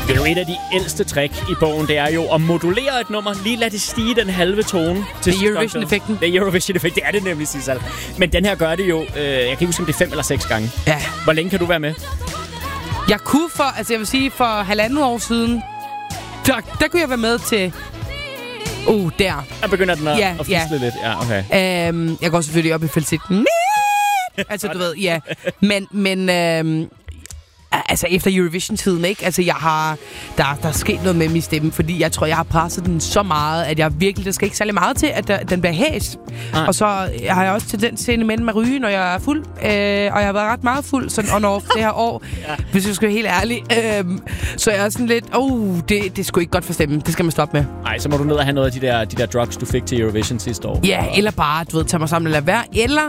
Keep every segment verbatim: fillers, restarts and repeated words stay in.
Det er jo et af de ældste trick i bogen. Det er jo at modulere et nummer. Lige lade det stige den halve tone. Det er Eurovision-effekten. Det er Eurovision-effekt. Det er det nemlig, Sissel. Men den her gør det jo... Øh, jeg kan ikke huske, om det er fem eller seks gange. Ja. Hvor længe kan du være med? Jeg kunne for... Altså, jeg vil sige, for halvandet år siden... Der, der kunne jeg være med til... Uh, der. Der begynder den at, ja, at fisle ja. lidt. Ja, okay. Um, jeg går selvfølgelig op i falsetten. Altså, du ved, ja. Men, men øhm, altså, efter Eurovision-tiden, ikke? Altså, jeg har... Der, der er sket noget med min stemme, fordi jeg tror, jeg har presset den så meget, at jeg virkelig... Der skal ikke særlig meget til, at der, den bliver hæs. Ah. Og så har jeg også tendens til med med ryge, når jeg er fuld. Øh, og jeg har været ret meget fuld, sådan on off det her år. Ja. Hvis jeg skal være helt ærlig. Øh, så jeg er sådan lidt... Oh, det, det er sgu ikke godt for stemmen. Det skal man stoppe med. Nej, så må du ned og have noget af de der, de der drugs, du fik til Eurovision sidste år. Ja, eller bare, du ved, tage mig sammen og lade være. Eller...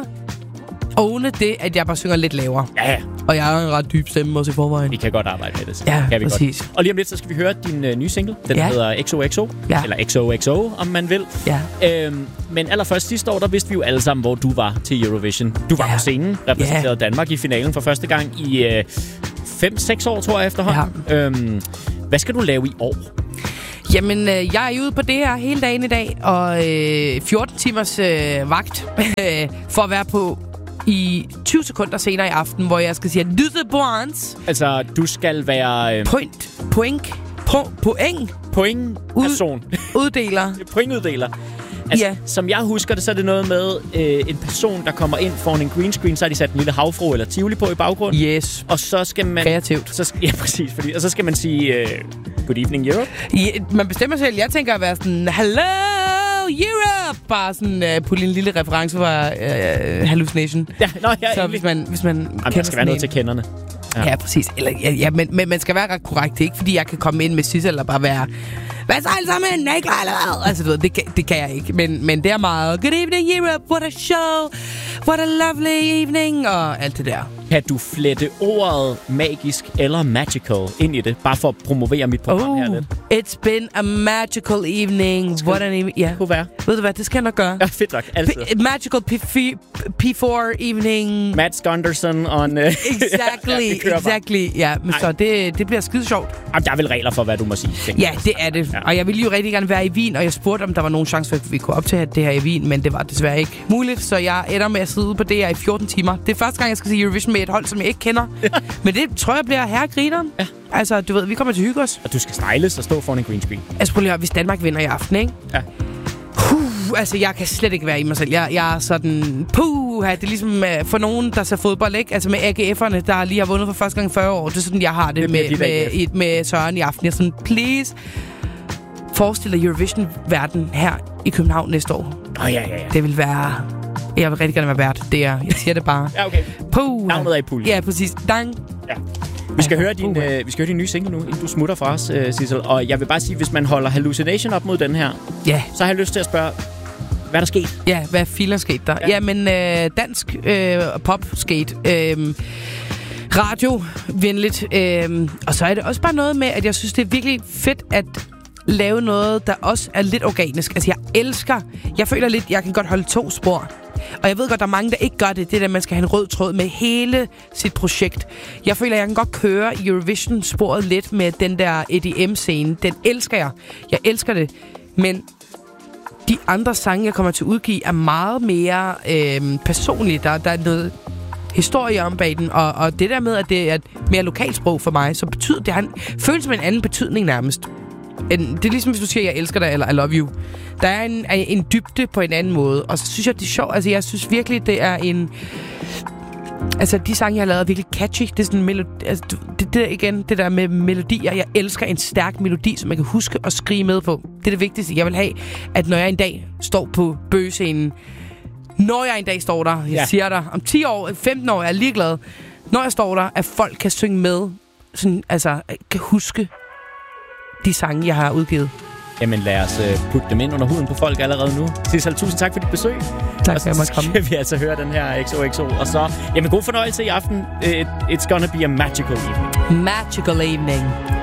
Ovne det, at jeg bare synger lidt lavere. Ja, ja. Og jeg har en ret dyb stemme også i forvejen. Vi kan godt arbejde med det. Så ja, kan vi præcis. Godt. Og lige om lidt, så skal vi høre din øh, nye single. Den ja. hedder X O X O. Ja. Eller X O X O, om man vil. Ja. Øhm, men allerførst sidste år, der vidste vi jo alle sammen, hvor du var til Eurovision. Du var ja. på scenen, repræsenterede ja. Danmark i finalen for første gang i øh, fem seks år, tror jeg, efterhånden. Ja. Øhm, hvad skal du lave i år? Jamen, øh, jeg er ude på det her hele dagen i dag, og øh, fjorten timers øh, vagt for at være på i tyve sekunder senere i aften, hvor jeg skal sige, lytte points. Altså, du skal være... Øh... Point. Point. Po- point. Point. Person. Uddeler. Pointuddeler. Altså, ja. Som jeg husker det, så er det noget med øh, en person, der kommer ind foran en green screen, så har de sat en lille havfrue eller tivoli på i baggrunden. Yes. Og så skal man... Kreativt. Så, ja, præcis. Fordi, og så skal man sige, øh, good evening, Europe. Ja, man bestemmer selv. Jeg tænker at være sådan, hello, Europe! Bare sådan uh, putte en lille reference fra uh, Hallucination. Ja, nå, ja, så hvis man, hvis man Jamen, der skal være noget til kenderne. Ja, ja præcis. Eller, ja, ja, men, men man skal være ret korrekt. Det er ikke, fordi jeg kan komme ind med Sissel eller bare være... Hvad så alle sammen? Nej, klar eller hvad? Altså, du ved, det, det kan jeg ikke. Men, men det er meget... Good evening, Europe. What a show. What a lovely evening. Og alt det der. Kan du flette ordet magisk eller magical ind i det? Bare for at promovere mit program oh, her lidt. It's been a magical evening. What an evening. Ja. Det kunne være. Ved du hvad? Det skal jeg nok gøre. Ja, fedt nok. Altid. P- magical P fire evening. Mads Gunderson on... Uh, exactly. ja, exactly. Ja, men så det, det bliver skide sjovt. Jamen, der er vel regler for, hvad du må sige. Ja, det er det. Ja. Og jeg ville jo rigtig gerne være i Wien, og jeg spurgte, om der var nogen chance for, at vi kunne optage det her i Wien, men det var desværre ikke muligt, så jeg ender med at sidde ude på det her i fjorten timer. Det er første gang, jeg skal se Eurovision med et hold, som jeg ikke kender. Men det tror jeg bliver herregrineren. Ja. Altså, du ved, vi kommer til at hygge os. Og du skal styles og stå foran en green screen. Altså, prøv lige at høre, hvis Danmark vinder i aften, ikke? Ja. Puh, altså, jeg kan slet ikke være i mig selv. Jeg, jeg er sådan, puh, det er ligesom uh, for nogen, der ser fodbold, ikke? Altså med A G F'erne, der lige har vundet for første gang i fyrre år. Det er sådan, jeg har det, det med, med, med, med Søren i aften. Jeg er sådan, please, forestil dig Eurovision-verden her i København næste år. Åh, oh, ja, ja, ja. Det vil være... Jeg vil rigtig gerne være vært. Det er, jeg siger det bare. Ja, okay. Puh. Navnet er i puljen. Ja, præcis. Dang. Ja. Vi skal, høre din, øh, vi skal høre din nye single nu, inden du smutter fra os, øh, Sissel. Og jeg vil bare sige, hvis man holder Hallucination op mod den her, ja. så har jeg lyst til at spørge, hvad der skete? Ja, hvad filer skete der? Ja. Jamen, øh, dansk øh, pop skete. Øh, radiovenligt. Øh, og så er det også bare noget med, at jeg synes, det er virkelig fedt at lave noget, der også er lidt organisk. Altså, jeg elsker... Jeg føler lidt, jeg kan godt holde to spor. Og jeg ved godt, der er mange, der ikke gør det. Det er, at man skal have en rød tråd med hele sit projekt. Jeg føler, jeg kan godt køre Eurovision-sporet lidt med den der E D M-scene. Den elsker jeg. Jeg elsker det. Men de andre sange, jeg kommer til at udgive, er meget mere øh, personlige. Der, der er noget historie om bag den. Og, og det der med, at det er et mere lokalsprog for mig, så betyder det, han føles som en anden betydning nærmest. En, det er ligesom, hvis du siger, jeg elsker dig, eller I love you. Der er en, en dybde på en anden måde. Og så synes jeg, det er sjovt. Altså, jeg synes virkelig, det er en... Altså, de sange, jeg har lavet, er virkelig catchy. Det er sådan en melodi... Altså, det, det igen, det der med melodier. Jeg elsker en stærk melodi, som jeg kan huske at skrige med på. Det er det vigtigste. Jeg vil have, at når jeg en dag står på bøgescenen... Når jeg en dag står der, jeg ja. siger der, om ti år, femten år, jeg er ligeglad. Når jeg står der, at folk kan synge med. Sådan, altså, kan huske de sange, jeg har udgivet. Jamen lad os uh, putte dem ind under huden på folk allerede nu. Sissel, tusind tak for dit besøg. Tak for at jeg måtte komme. Og så skal vi altså høre den her X O X O. Og så, jamen god fornøjelse i aften. It, it's gonna be a magical evening. Magical evening.